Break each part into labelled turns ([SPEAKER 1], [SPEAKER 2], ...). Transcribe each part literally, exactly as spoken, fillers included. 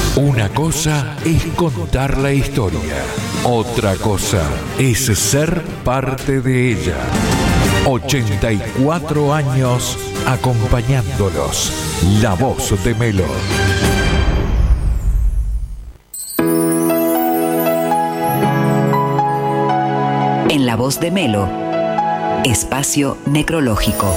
[SPEAKER 1] Una cosa es contar la historia, otra cosa es ser parte de ella. ochenta y cuatro años acompañándolos. La Voz de Melo.
[SPEAKER 2] En La Voz de Melo, espacio necrológico.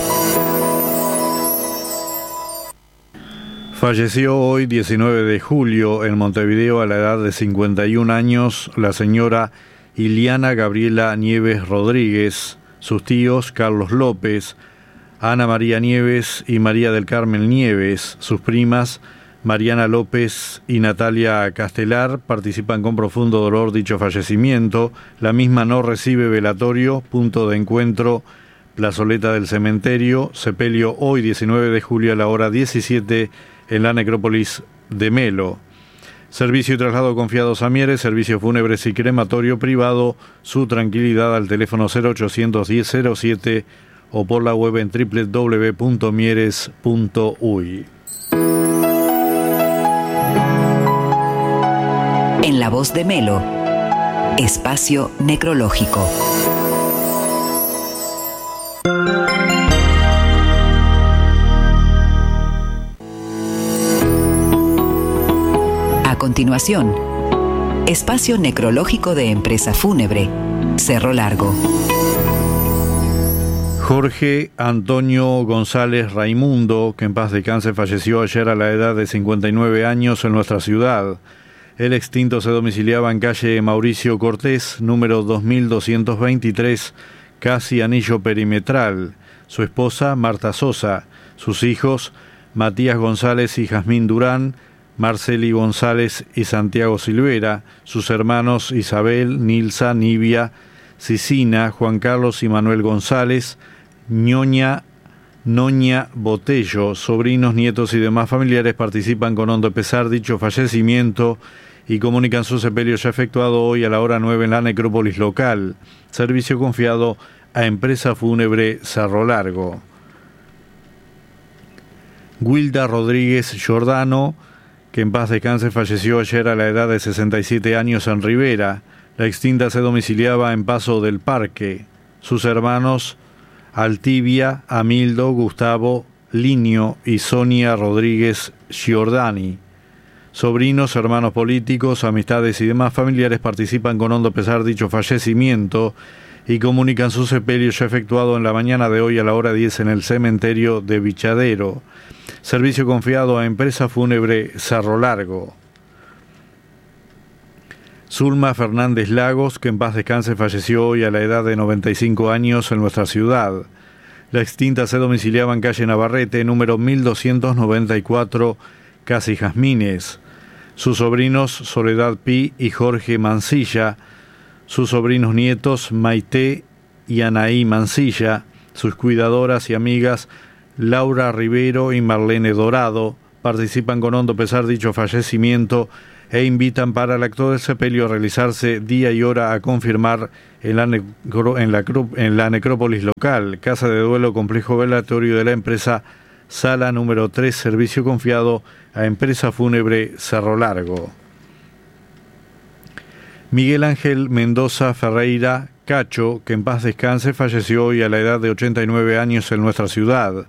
[SPEAKER 3] Falleció hoy, diecinueve de julio, en Montevideo, a la edad de cincuenta y un años, la señora Iliana Gabriela Nieves Rodríguez, sus tíos Carlos López, Ana María Nieves y María del Carmen Nieves, sus primas Mariana López y Natalia Castelar participan con profundo dolor dicho fallecimiento. La misma no recibe velatorio, punto de encuentro, plazoleta del cementerio, sepelio hoy, diecinueve de julio, a la hora diecisiete, en la necrópolis de Melo. Servicio y traslado confiados a Mieres, servicios fúnebres y crematorio privado. Su tranquilidad al teléfono cero ochocientos diez cero siete o por la web en doble u doble u doble u punto mieres punto uy.
[SPEAKER 2] En La Voz de Melo, espacio necrológico. A continuación, espacio necrológico de Empresa Fúnebre, Cerro Largo.
[SPEAKER 3] Jorge Antonio González Raimundo, que en paz descanse, falleció ayer a la edad de cincuenta y nueve años en nuestra ciudad. El extinto se domiciliaba en calle Mauricio Cortés, número dos mil doscientos veintitrés, casi anillo perimetral. Su esposa, Marta Sosa. Sus hijos, Matías González y Jazmín Durán, Marceli González y Santiago Silvera. Sus hermanos, Isabel, Nilsa, Nivia, Cicina, Juan Carlos y Manuel González, Ñoña, Noña Botello. Sobrinos, nietos y demás familiares participan con hondo pesar dicho fallecimiento y comunican su sepelio ya efectuado hoy a la hora nueve en la necrópolis local. Servicio confiado a Empresa Fúnebre Cerro Largo. Wilda Rodríguez Giordano, que en paz descanse, falleció ayer a la edad de sesenta y siete años en Rivera. La extinta se domiciliaba en Paso del Parque. Sus hermanos, Altibia, Amildo, Gustavo, Linio y Sonia Rodríguez Giordani. Sobrinos, hermanos políticos, amistades y demás familiares participan con hondo pesar dicho fallecimiento y comunican su sepelio ya efectuado en la mañana de hoy a la hora diez en el cementerio de Vichadero. Servicio confiado a Empresa Fúnebre Cerro Largo. Zulma Fernández Lagos, que en paz descanse, falleció hoy a la edad de noventa y cinco años en nuestra ciudad. La extinta se domiciliaba en calle Navarrete, número mil doscientos noventa y cuatro, Casi Jazmines. Sus sobrinos, Soledad Pi y Jorge Mancilla. Sus sobrinos nietos, Maite y Anaí Mancilla. Sus cuidadoras y amigas, Laura Rivero y Marlene Dorado, participan con hondo pesar dicho fallecimiento e invitan para el acto del sepelio a realizarse día y hora a confirmar en la, necro, en, la, en la necrópolis local, Casa de Duelo, Complejo Velatorio de la empresa, sala número tres, servicio confiado a Empresa Fúnebre Cerro Largo. Miguel Ángel Mendoza Ferreira Cacho, que en paz descanse, falleció hoy a la edad de ochenta y nueve años en nuestra ciudad.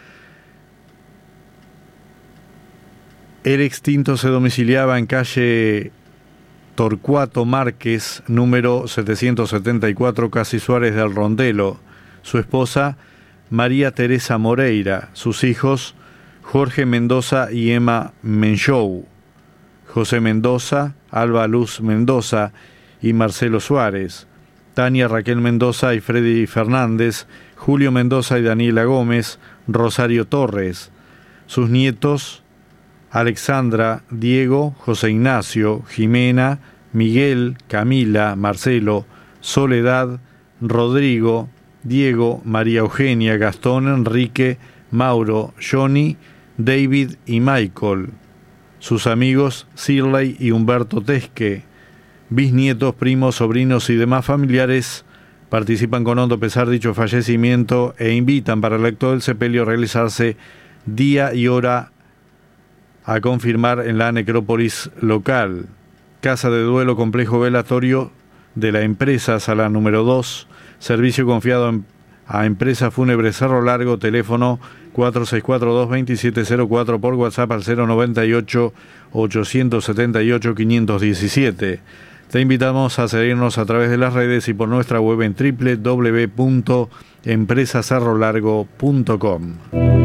[SPEAKER 3] El extinto se domiciliaba en calle Torcuato Márquez, número setecientos setenta y cuatro, Casi Suárez del Rondelo. Su esposa, María Teresa Moreira. Sus hijos, Jorge Mendoza y Emma Menchou. José Mendoza, Alba Luz Mendoza y Marcelo Suárez. Tania Raquel Mendoza y Freddy Fernández. Julio Mendoza y Daniela Gómez. Rosario Torres. Sus nietos, Alexandra, Diego, José Ignacio, Jimena, Miguel, Camila, Marcelo, Soledad, Rodrigo, Diego, María Eugenia, Gastón, Enrique, Mauro, Johnny, David y Michael. Sus amigos, Shirley y Humberto Tesque. Bisnietos, primos, sobrinos y demás familiares participan con hondo pesar dicho fallecimiento e invitan para el acto del sepelio a realizarse día y hora a confirmar en la necrópolis local. Casa de duelo, complejo velatorio de la empresa Sala número dos, servicio confiado en, a Empresa Fúnebre Cerro Largo, teléfono cuatro seis cuatro, dos dos siete cero cuatro, por WhatsApp al cero noventa y ocho, ochocientos setenta y ocho, quinientos diecisiete. Te invitamos a seguirnos a través de las redes y por nuestra web en doble u doble u doble u punto empresa cerro largo punto com.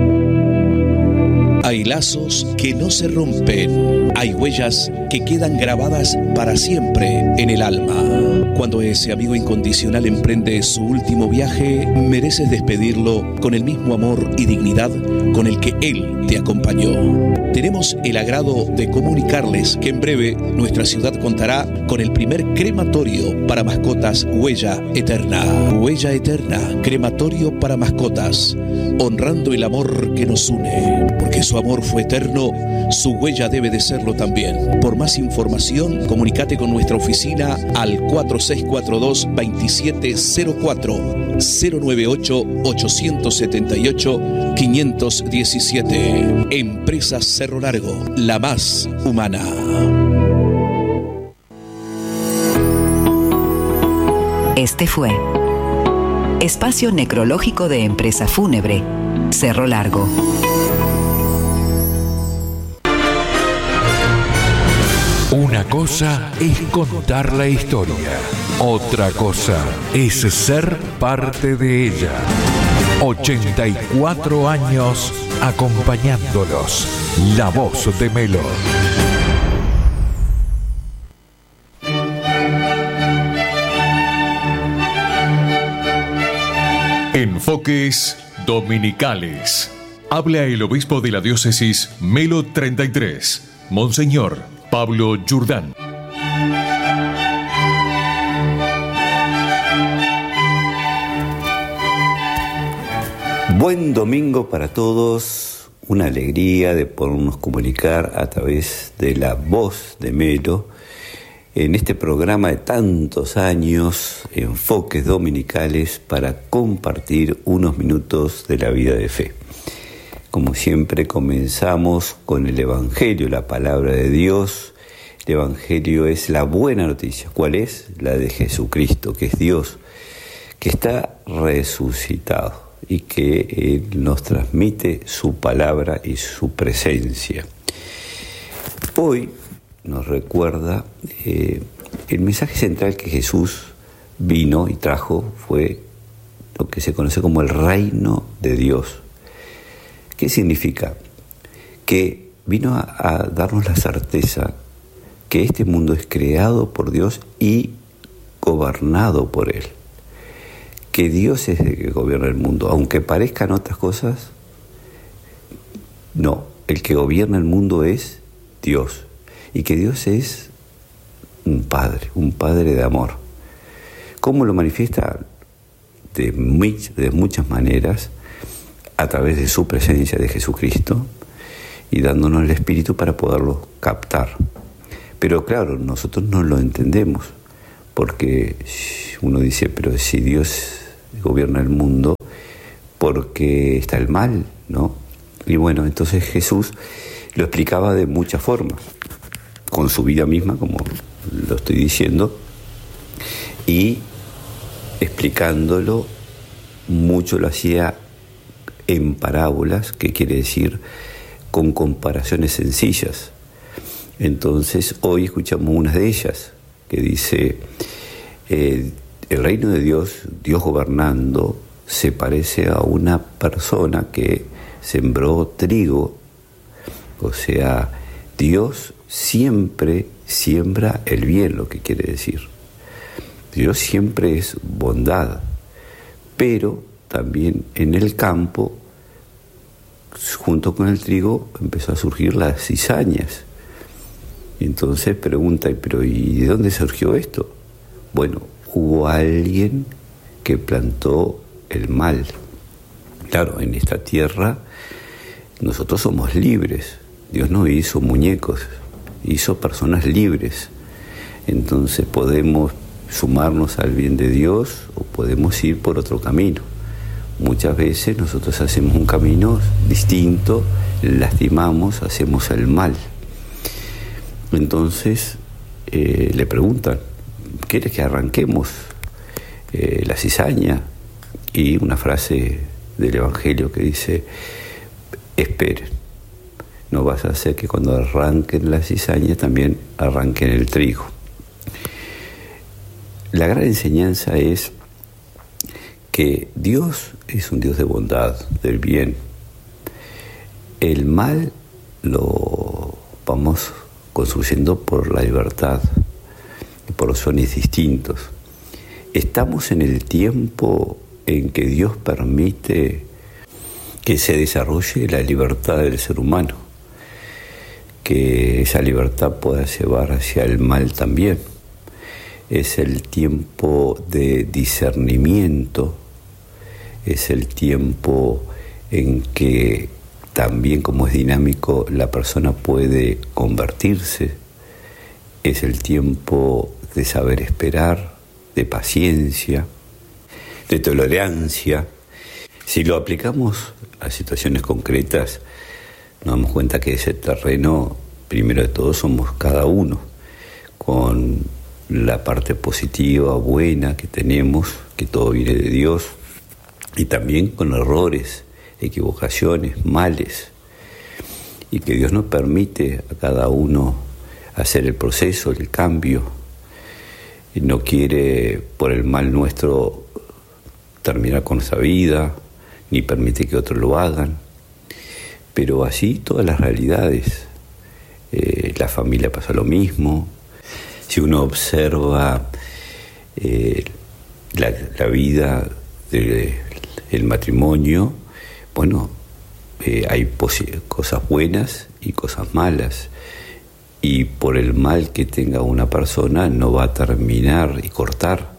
[SPEAKER 4] Hay lazos que no se rompen, hay huellas que quedan grabadas para siempre en el alma. Cuando ese amigo incondicional emprende su último viaje, mereces despedirlo con el mismo amor y dignidad con el que él te acompañó. Tenemos el agrado de comunicarles que en breve nuestra ciudad contará con el primer crematorio para mascotas Huella Eterna. Huella Eterna, crematorio para mascotas, honrando el amor que nos une. Porque su amor fue eterno, su huella debe de serlo también. Por más información, comunícate con nuestra oficina al cuatro seis cuatro dos, dos siete cero cuatro, cero nueve ocho, ochocientos setenta y ocho, quinientos diecisiete. Empresa Cerro Largo, la más humana.
[SPEAKER 2] Este fue Espacio Necrológico de Empresa Fúnebre Cerro Largo.
[SPEAKER 1] Una cosa es contar la historia, otra cosa es ser parte de ella. ochenta y cuatro años acompañándolos. La voz de Melo.
[SPEAKER 5] Enfoques dominicales. Habla el obispo de la diócesis Melo treinta y tres, Monseñor Pablo Jordán.
[SPEAKER 6] Buen domingo para todos, una alegría de podernos comunicar a través de la voz de Melo en este programa de tantos años, Enfoques Dominicales, para compartir unos minutos de la vida de fe. Como siempre comenzamos con el Evangelio, la palabra de Dios. El Evangelio es la buena noticia. ¿Cuál es? La de Jesucristo, que es Dios, que está resucitado y que Él nos transmite su palabra y su presencia. Hoy nos recuerda eh, el mensaje central que Jesús vino y trajo fue lo que se conoce como el reino de Dios. ¿Qué significa? Que vino a, a darnos la certeza que este mundo es creado por Dios y gobernado por Él. Que Dios es el que gobierna el mundo, aunque parezcan otras cosas, no, el que gobierna el mundo es Dios, y que Dios es un Padre, un Padre de amor. ¿Cómo lo manifiesta? De, muy, de muchas maneras, a través de su presencia de Jesucristo y dándonos el Espíritu para poderlo captar. Pero claro, nosotros no lo entendemos, porque uno dice, pero si Dios gobierna el mundo, ¿por qué está el mal? ¿No? Y bueno, entonces Jesús lo explicaba de muchas formas, con su vida misma, como lo estoy diciendo, y explicándolo mucho lo hacía en parábolas, que quiere decir con comparaciones sencillas. Entonces hoy escuchamos una de ellas, que dice, eh, el reino de Dios, Dios gobernando, se parece a una persona que sembró trigo. O sea, Dios siempre siembra el bien, lo que quiere decir. Dios siempre es bondad, pero también en el campo, junto con el trigo, empezó a surgir las cizañas. Entonces pregunta, ¿pero y de dónde surgió esto? Bueno, hubo alguien que plantó el mal. Claro, en esta tierra nosotros somos libres. Dios no hizo muñecos, hizo personas libres. Entonces podemos sumarnos al bien de Dios o podemos ir por otro camino. Muchas veces nosotros hacemos un camino distinto lastimamos, hacemos el mal. Entonces eh, le preguntan, ¿quieres que arranquemos eh, la cizaña? Y una frase del Evangelio que dice, esperen, no vas a hacer que cuando arranquen la cizaña también arranquen el trigo. La gran enseñanza es que Dios es un Dios de bondad, del bien. El mal lo vamos construyendo por la libertad, por los sones distintos. Estamos en el tiempo en que Dios permite que se desarrolle la libertad del ser humano, que esa libertad pueda llevar hacia el mal también. Es el tiempo de discernimiento, es el tiempo en que también, como es dinámico, la persona puede convertirse, es el tiempo de saber esperar, de paciencia, de tolerancia. Si lo aplicamos a situaciones concretas, nos damos cuenta que ese terreno, primero de todo, somos cada uno, con la parte positiva, buena que tenemos, que todo viene de Dios, y también con errores, equivocaciones, males, y que Dios nos permite a cada uno hacer el proceso, el cambio, y no quiere por el mal nuestro terminar con nuestra vida, ni permite que otros lo hagan, pero así todas las realidades. Eh, la familia pasa lo mismo. Si uno observa eh, la, la vida del matrimonio, bueno, eh, hay posi- cosas buenas y cosas malas, y por el mal que tenga una persona no va a terminar y cortar,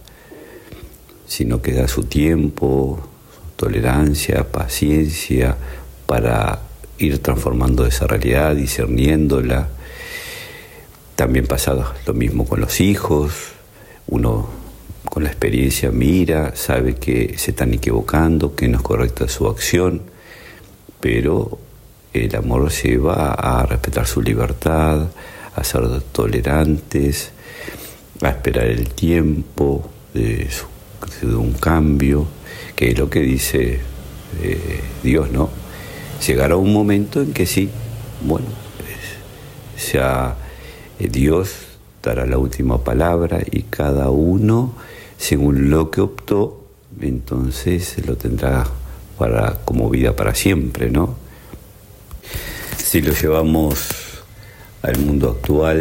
[SPEAKER 6] sino que da su tiempo, tolerancia, paciencia, para ir transformando esa realidad, discerniéndola. También pasa lo mismo con los hijos. Uno con la experiencia mira, sabe que se están equivocando, que no es correcta su acción, pero el amor lleva a respetar su libertad, a ser tolerantes, a esperar el tiempo de, su, de un cambio, que es lo que dice eh, Dios, ¿no? Llegará un momento en que sí, bueno, ya eh, Dios dará la última palabra y cada uno, según lo que optó, entonces lo tendrá para, como vida para siempre, ¿no? Si lo llevamos al mundo actual,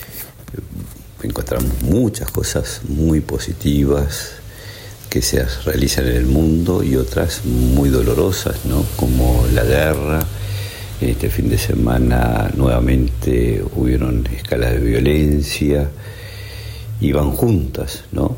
[SPEAKER 6] encontramos muchas cosas muy positivas que se realizan en el mundo y otras muy dolorosas, ¿no? Como la guerra. Este fin de semana nuevamente hubieron escalas de violencia y van juntas, ¿no?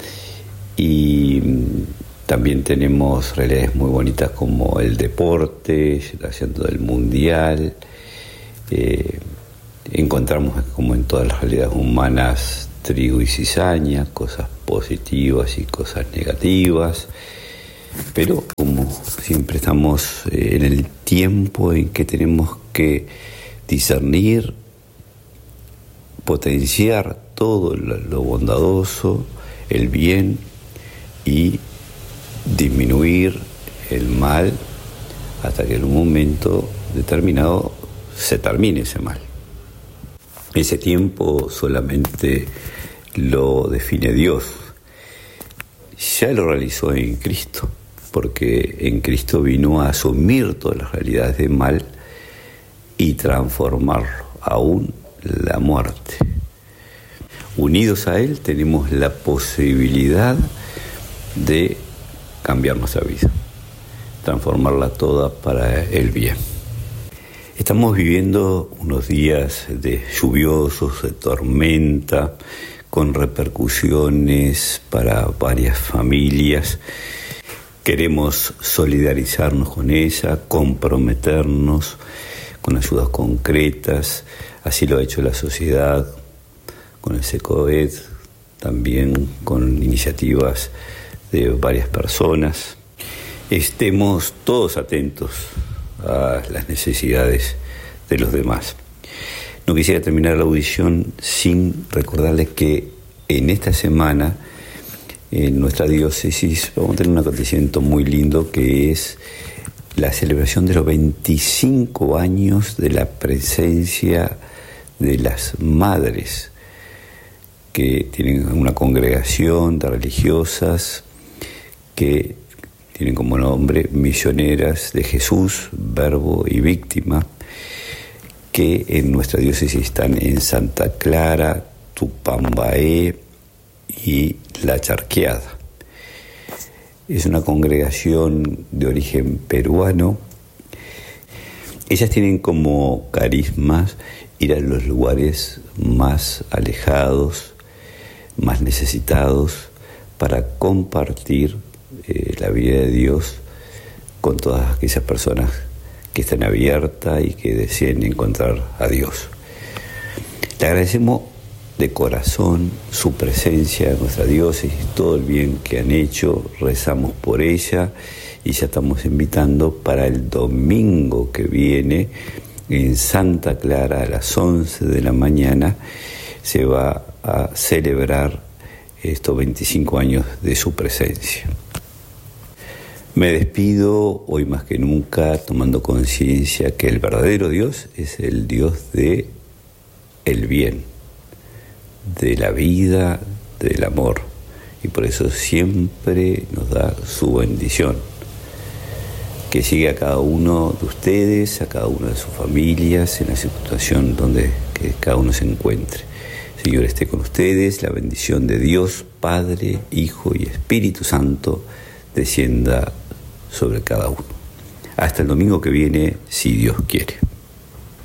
[SPEAKER 6] Y también tenemos realidades muy bonitas como el deporte, haciendo del mundial. Eh, encontramos, como en todas las realidades humanas, trigo y cizaña, cosas positivas y cosas negativas, pero como siempre estamos en el tiempo en que tenemos que discernir, potenciar todo lo bondadoso, el bien, y disminuir el mal hasta que en un momento determinado se termine ese mal. Ese tiempo solamente lo define Dios. Ya lo realizó en Cristo, porque en Cristo vino a asumir todas las realidades de mal y transformarlo, aún la muerte. Unidos a Él tenemos la posibilidad de cambiar nuestra vida, transformarla toda para el bien. Estamos viviendo unos días de lluviosos, de tormenta, con repercusiones para varias familias. Queremos solidarizarnos con ella, comprometernos con ayudas concretas. Así lo ha hecho la sociedad con el SECOED, también con iniciativas de varias personas. Estemos todos atentos a las necesidades de los demás. No quisiera terminar la audición sin recordarles que en esta semana en nuestra diócesis vamos a tener un acontecimiento muy lindo, que es la celebración de los veinticinco años de la presencia de las madres, que tienen una congregación de religiosas que tienen como nombre Misioneras de Jesús, Verbo y Víctima, que en nuestra diócesis están en Santa Clara, Tupambaé y La Charqueada. Es una congregación de origen peruano. Ellas tienen como carismas ir a los lugares más alejados, más necesitados, para compartir eh, la vida de Dios con todas aquellas personas que están abiertas y que deseen encontrar a Dios. Le agradecemos de corazón su presencia en nuestra diócesis, todo el bien que han hecho, rezamos por ella y ya estamos invitando para el domingo que viene en Santa Clara a las once de la mañana. Se va a celebrar estos veinticinco años de su presencia. Me despido hoy más que nunca tomando conciencia que el verdadero Dios es el Dios de el bien, de la vida, del amor, y por eso siempre nos da su bendición. Que siga a cada uno de ustedes, a cada una de sus familias, en la situación donde que cada uno se encuentre. Señor, esté con ustedes, la bendición de Dios, Padre, Hijo y Espíritu Santo, descienda sobre cada uno. Hasta el domingo que viene, si Dios quiere.